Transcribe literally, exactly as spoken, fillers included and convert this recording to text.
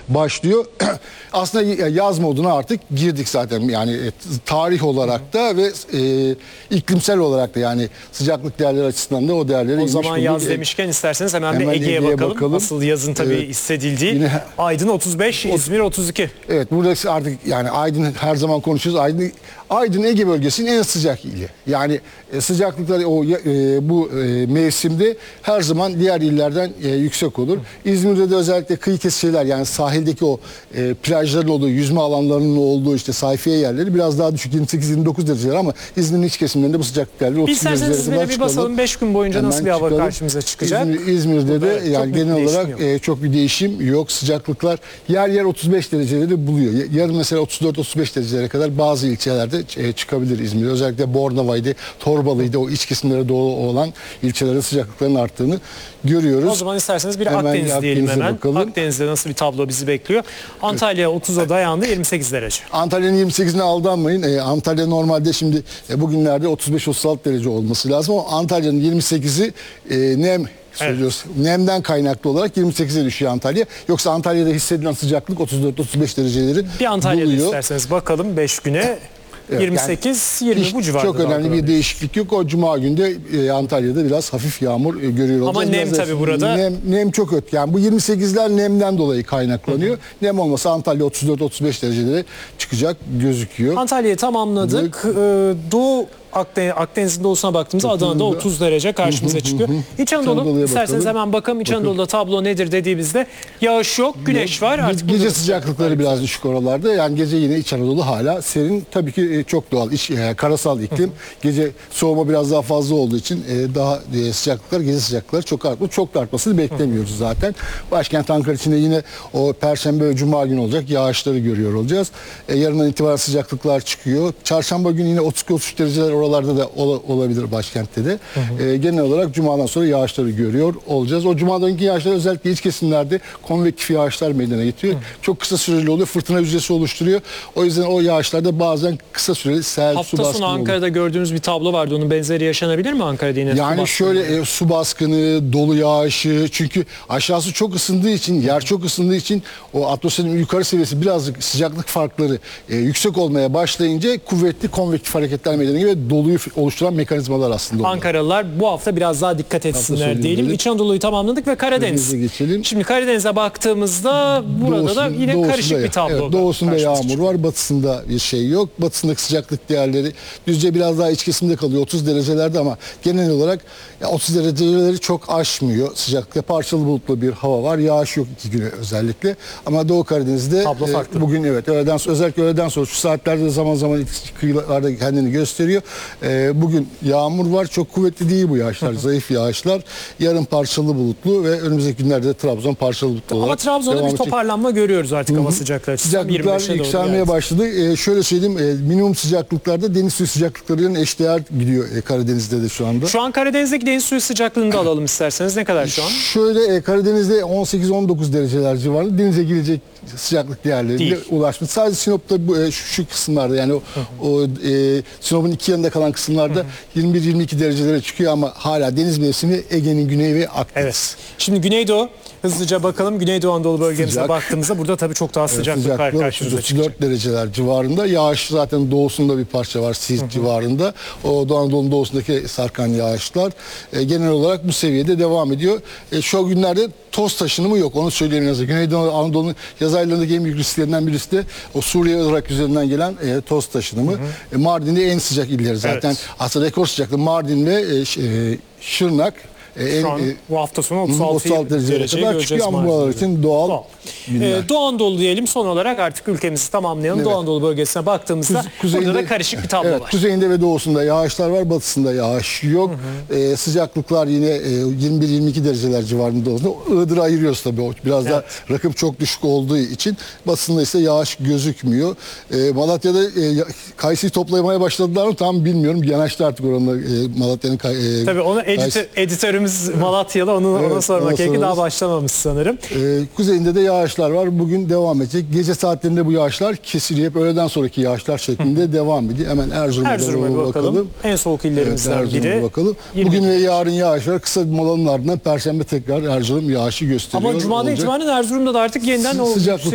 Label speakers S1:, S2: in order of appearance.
S1: başlıyor. Aslında yaz moduna artık girdik zaten. Yani tarih olarak da ve e, iklimsel olarak da, yani sıcaklık değerleri açısından da o değerleri.
S2: O zaman yaz demişken isterseniz hemen, hemen bir Ege'ye Ege bakalım. bakalım. Asıl yazın tabii evet, hissedildiği. Yine, Aydın otuz beş, İzmir otuz iki.
S1: Evet, burada artık yani Aydın her zaman konuşuyoruz. Aydın, Aydın Ege bölgesinin en sıcak ili. Yani e, sıcaklıklar o e, bu e, mevsimde her zaman diğer illerden e, yüksek olur. İzmir'de de özellikle kıyı kesişler, yani sahildeki o e, plajların olduğu, yüzme alanlarının olduğu işte sayfiye yerleri biraz daha düşük, yirmi sekiz yirmi dokuz dereceler, ama İzmir'in iç kesimlerinde bu sıcaklık değerleri otuz derecelere kadar çıkalım.
S2: İsterseniz bir basalım, beş gün boyunca hemen nasıl bir hava çıkalım. Karşımıza çıkacak?
S1: İzmir, İzmir'de de evet, yani genel olarak e, çok bir değişim yok. Sıcaklıklar yer yer otuz beş dereceleri buluyor. Yarın mesela otuz dört otuz beş derecelere kadar bazı ilçelerde e, çıkabilir İzmir. Özellikle Bornova'ydı, Torbalı'ydı, o iç kesimlere doğru olan ilçelerde sıcaklıkların arttığını görüyoruz.
S2: O zaman isterseniz bir hemen Akdeniz diyelim hemen. Bakalım. Akdeniz'de nasıl bir tablo bizi bekliyor? Antalya otuza dayandı, yirmi sekiz derece.
S1: Antalya'nın yirmi sekizine aldanmayın. Ee, Antalya normalde şimdi e, bugünlerde otuz beş otuz altı derece olması lazım, ama Antalya'nın yirmi sekizi e, nem söylüyoruz. Evet. Nemden kaynaklı olarak yirmi sekize düşüyor Antalya. Yoksa Antalya'da hissedilen sıcaklık otuz dört otuz beş dereceleri
S2: bir Antalya'da buluyor. İsterseniz bakalım beş güne. Evet, yirmi sekiz yirmi yani bu civarda.
S1: Çok önemli bir değişiklik yok. O cuma günde e, Antalya'da biraz hafif yağmur e, görüyor olacağız.
S2: Ama nem
S1: biraz
S2: tabii burada.
S1: Nem, nem çok öt. Yani bu yirmi sekizler nemden dolayı kaynaklanıyor. Hı hı. Nem olmasa Antalya otuz dört otuz beş derecelere çıkacak gözüküyor.
S2: Antalya'yı tamamladık. Ee, Doğu Akdeniz, Akdeniz'in doğusuna baktığımızda Adana'da otuz derece karşımıza çıkıyor. İç Anadolu, isterseniz bakalım. Hemen bakalım İç Anadolu'da tablo nedir dediğimizde yağış yok, güneş var. Artık
S1: gece sıcaklıkları biraz düşük oralarda. Yani gece yine İç Anadolu hala serin. Tabii ki çok doğal, iç, e, karasal iklim. Gece soğuma biraz daha fazla olduğu için e, daha e, sıcaklıklar, gece sıcaklıkları çok artmış. Çok da artmasını beklemiyoruz zaten. Başkent Ankara içinde yine o Perşembe ve Cuma günü olacak yağışları görüyor olacağız. E, yarından itibaren sıcaklıklar çıkıyor. Çarşamba günü yine otuz iki otuz üç dereceler oralarda da ol, olabilir başkentte de. Hı hı. E, genel olarak Cuma'dan sonra yağışları görüyor olacağız. O Cuma'daki yağışlar özellikle iç kesimlerde konvektif yağışlar meydana getiriyor. Hı. Çok kısa süreli oluyor. Fırtına hücresi oluşturuyor. O yüzden o yağışlarda bazen kısa süreli sel,
S2: hafta
S1: su baskını
S2: sonu Ankara'da olur. Gördüğümüz bir tablo vardı. Onun benzeri yaşanabilir mi Ankara'da yine?
S1: Yani şöyle e, su baskını, dolu yağışı, çünkü aşağısı çok ısındığı için, yer çok ısındığı için o atmosferin yukarı seviyesi birazcık sıcaklık farkları e, yüksek olmaya başlayınca kuvvetli konvektif hareketler meydana geliyor ve doluyu oluşturan mekanizmalar aslında.
S2: Ankaralılar bu hafta biraz daha dikkat etsinler diyelim. İç Anadolu'yu tamamladık ve Karadeniz. Şimdi Karadeniz'e baktığımızda burada Doğusun, da yine karışık bir tablo.
S1: Evet, doğusunda yağmur çıkıyor. Var, batısında bir şey yok. Batısındaki sıcaklık değerleri Düzce biraz daha iç kesimde kalıyor, otuz derecelerde, ama genel olarak ya otuz dereceleri çok aşmıyor. Sıcaklıkta parçalı bulutlu bir hava var. Yağış yok iki güne özellikle. Ama Doğu Karadeniz'de e, bugün evet öğleden özellikle öğleden sonra şu saatlerde de zaman zaman kıyılarda kendini gösteriyor. E, bugün yağmur var. Çok kuvvetli değil bu yağışlar. Zayıf yağışlar. Yarın parçalı bulutlu ve önümüzdeki günlerde de Trabzon parçalı bulutlu olarak.
S2: Ama Trabzon'da bir toparlanma görüyoruz artık hava sıcaklığı.
S1: Sıcaklıklar yükselmeye başladı. Ee, şöyle söyleyeyim, e, minimum sıcaklıklarda deniz suyu sıcaklıklarının eşdeğer gidiyor e, Karadeniz'de de şu anda.
S2: Şu an Karadeniz'deki deniz suyu sıcaklığını da alalım isterseniz. Ne kadar şu an?
S1: Şöyle e, Karadeniz'de on sekiz on dokuz dereceler civarında, denize girecek sıcaklık değerlerinde ulaşmış. Sadece Sinop'ta bu, e, şu, şu kısımlarda, yani o, o e, Sinop'un iki yanında kalan kısımlarda yirmi bir yirmi iki derecelere çıkıyor, ama hala deniz mevsimi Ege'nin güneyi ve Akdeniz. Evet.
S2: Şimdi Güneydoğu, hızlıca bakalım. Güneydoğu Anadolu bölgemize sıcak. Baktığımızda burada tabii çok daha sıcaklıklar evet, karşımıza çıkacak.
S1: otuz dört dereceler civarında. Yağış zaten doğusunda bir parça var, Siirt hı hı. civarında. O Doğu Anadolu'nun doğusundaki sarkan yağışlar e, genel olarak bu seviyede devam ediyor. E, şu günlerde toz taşınımı yok, onu söyleyeyim yazı. Güneydoğu Anadolu'nun yaz aylarındaki en büyük risklerinden birisi de o Suriye Irak üzerinden gelen e, toz taşınımı. Hı hı. E, Mardin'de en sıcak illeri zaten. Evet. Aslında rekor sıcaklığı Mardin ve e, e, Şırnak.
S2: Şu an bu hafta sonu otuz altı dereceye
S1: kadar çıkıyor, ama buralar için doğal. doğal.
S2: Ee, Doğu Anadolu diyelim, son olarak artık ülkemizi tamamlayalım. Evet. Doğu Anadolu bölgesine baktığımızda Kuze, kuzeyinde, burada da karışık bir tablo
S1: evet,
S2: var.
S1: Kuzeyinde ve doğusunda yağışlar var, batısında yağış yok. Hı hı. Ee, sıcaklıklar yine e, yirmi bir yirmi iki dereceler civarında oldu. Iğdır'ı ayırıyoruz tabii, o biraz evet. da rakım çok düşük olduğu için. Batısında ise yağış gözükmüyor. E, Malatya'da e, kayısıyı toplamaya başladılar mı tam bilmiyorum. Yanaştı artık oranla e, Malatya'nın e,
S2: tabii onu editör, editörümüz Malatyalı, onu evet, ona sormak gerekir. Daha başlamamış sanırım.
S1: Ee, kuzeyinde de yağışlar var. Bugün devam edecek. Gece saatlerinde bu yağışlar kesiliyor. Hep öğleden sonraki yağışlar şeklinde Hı. devam ediyor. Hemen Erzurum'a
S2: Erzurum'a bakalım. bakalım. En soğuk illerimizden evet, biri.
S1: Bakalım. Bugün ve yarın yağış var. Kısa bir molanın ardından Perşembe tekrar Erzurum yağışı gösteriyor.
S2: Ama Cuma'da itibaren Erzurum'da da artık yeniden o sıcaklık